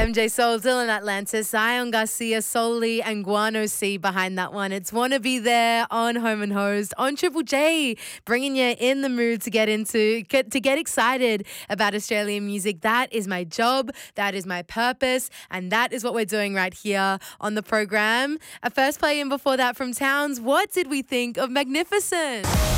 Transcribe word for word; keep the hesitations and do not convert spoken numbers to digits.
M J Soul, Dylan Atlantis, Zion Garcia, Soli, and Guano C behind that one. It's Wanna Be There on Home and Host on Triple J, bringing you in the mood to get into, get, to get excited about Australian music. That is my job. That is my purpose. And that is what we're doing right here on the program. A first play in before that from Towns. What did we think of Magnificent?